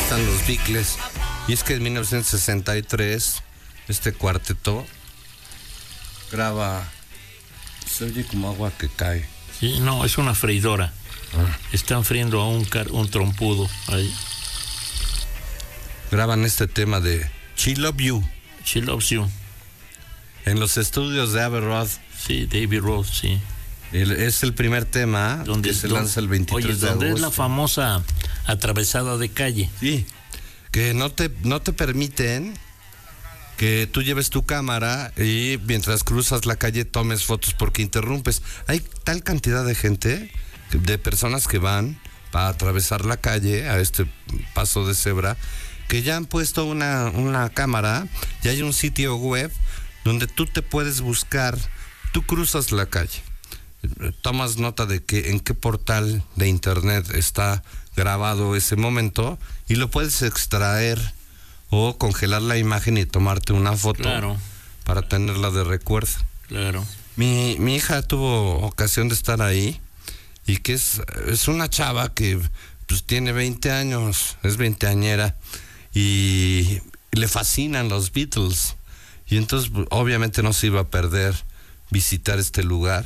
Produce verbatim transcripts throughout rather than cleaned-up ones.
están los Beatles. Y es que en mil novecientos sesenta y tres este cuarteto graba, se oye como agua que cae. Sí, no, es una freidora. Ah. Están friendo a un, car- un trompudo ahí. Graban este tema de She Love You. She Loves You. En los estudios de Abbey Road. Sí, David Roth, sí. El, es el primer tema donde, que se donde, lanza el veintitrés oye, de agosto. donde es la famosa atravesada de calle. Sí, que no te, no te permiten que tú lleves tu cámara y mientras cruzas la calle tomes fotos porque interrumpes. Hay tal cantidad de gente, de personas que van para atravesar la calle a este paso de cebra, que ya han puesto una, una cámara y hay un sitio web donde tú te puedes buscar, tú cruzas la calle, tomas nota de que en qué portal de internet está grabado ese momento y lo puedes extraer o congelar la imagen y tomarte una foto. Claro. Para tenerla de recuerdo. Claro. Mi, mi hija tuvo ocasión de estar ahí y que es, es una chava que pues tiene veinte años, es veinteañera y le fascinan los Beatles y entonces obviamente no se iba a perder visitar este lugar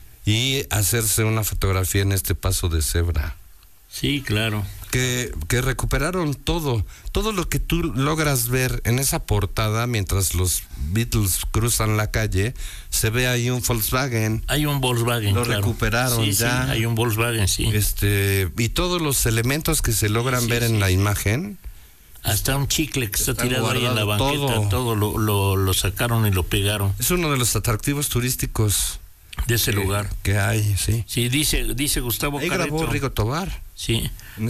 y hacerse una fotografía en este paso de cebra. Sí, claro. Que, que recuperaron todo, todo lo que tú logras ver en esa portada mientras los Beatles cruzan la calle, se ve ahí un Volkswagen. Hay un Volkswagen, Lo claro. recuperaron sí, ya. Sí, hay un Volkswagen, sí. Este, y todos los elementos que se logran sí, ver sí, en sí. la imagen. Hasta un chicle que está tirado ahí en la banqueta, todo, todo lo, lo, lo sacaron y lo pegaron. Es uno de los atractivos turísticos de ese que, lugar. Que hay, sí. Sí, dice, dice Gustavo ahí Carreto. Grabó Rigo Tobar. Sí.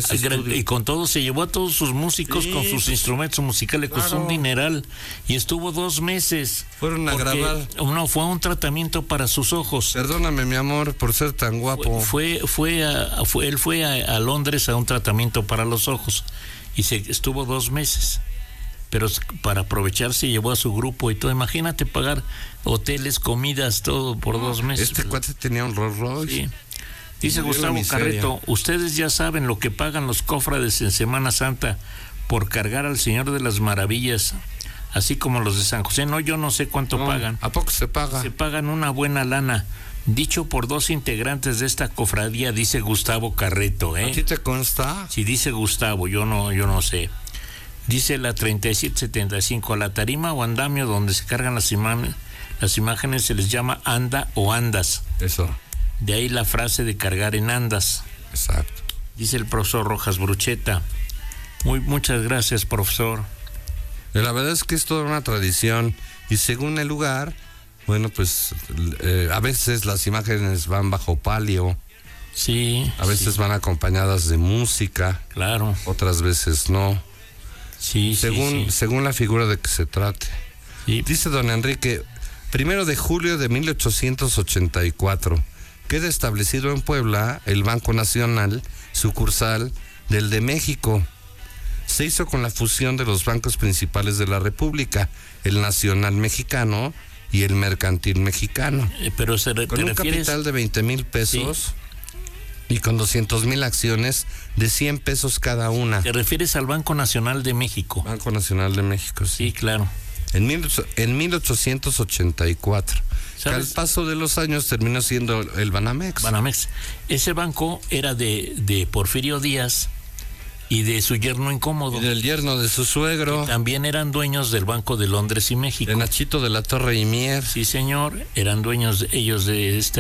Y con todo se llevó a todos sus músicos sí, con sus instrumentos musicales, claro. Costó un dineral y estuvo dos meses. Fueron a grabar. No, fue un tratamiento para sus ojos. Perdóname, mi amor, por ser tan guapo. Fue, fue, fue, a, fue él fue a, a Londres a un tratamiento para los ojos y se estuvo dos meses. Pero para aprovechar se llevó a su grupo y todo. Imagínate pagar hoteles, comidas, todo por dos meses. Este cuate tenía un Rolls Royce. Sí. Dice Gustavo Carreto, ustedes ya saben lo que pagan los cofrades en Semana Santa por cargar al Señor de las Maravillas, así como los de San José. No, yo no sé cuánto no, pagan. ¿A poco se paga? Se pagan una buena lana. Dicho por dos integrantes de esta cofradía, dice Gustavo Carreto, ¿eh? ¿A ti te consta? Sí, dice Gustavo, yo no, yo no sé. Dice la treinta y siete setenta y cinco, a la tarima o andamio donde se cargan las, ima- las imágenes se les llama anda o andas. Eso. De ahí la frase de cargar en andas. Exacto. Dice el profesor Rojas Brucheta. Muy, muchas gracias, profesor. La verdad es que es toda una tradición y según el lugar, bueno, pues eh, a veces las imágenes van bajo palio. Sí. A veces sí. van acompañadas de música. Claro. Otras veces no. Sí, según, sí, sí. según la figura de que se trate. Sí. Dice don Enrique, primero de julio de mil ochocientos ochenta y cuatro, queda establecido en Puebla el Banco Nacional, sucursal del de México. Se hizo con la fusión de los bancos principales de la República, el Nacional Mexicano y el Mercantil Mexicano. Eh, pero se re- con un refieres... capital de veinte mil pesos sí. y con doscientos mil acciones de cien pesos cada una. ¿Te refieres al Banco Nacional de México? Banco Nacional de México, sí. Sí, claro. En, mil, en mil ochocientos ochenta y cuatro. Que al paso de los años terminó siendo el Banamex. Banamex. Ese banco era de, de Porfirio Díaz y de su yerno incómodo. Y del yerno de su suegro. Que también eran dueños del Banco de Londres y México. De Nachito de la Torre y Mier. Sí, señor. Eran dueños de, ellos de esta